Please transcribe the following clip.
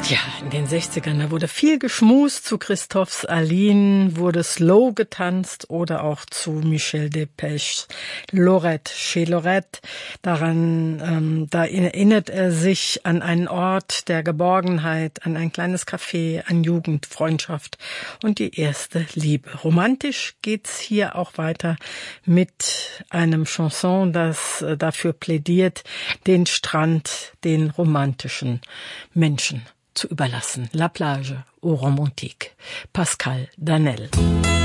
Ja, in den 60ern, da wurde viel geschmust zu Christophs Aline, wurde Slow getanzt oder auch zu Michel Delpech's Lorette. Chez Lorette, da erinnert er sich an einen Ort der Geborgenheit, an ein kleines Café, an Jugend, Freundschaft und die erste Liebe. Romantisch geht's hier auch weiter mit einem Chanson, das dafür plädiert, den Strand den romantischen Menschen zu überlassen. La plage aux romantiques. Pascal Danel.